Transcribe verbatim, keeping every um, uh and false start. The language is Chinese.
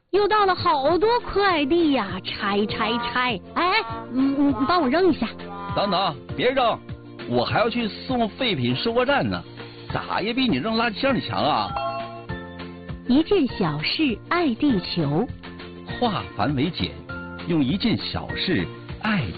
又到了好多快递呀，拆拆拆！哎，嗯嗯，帮我扔一下。 等等，别扔，我还要去送废品收货站呢，咋也比你扔垃圾箱里强啊！ 一件小事爱地球， 化繁为简，用一件小事爱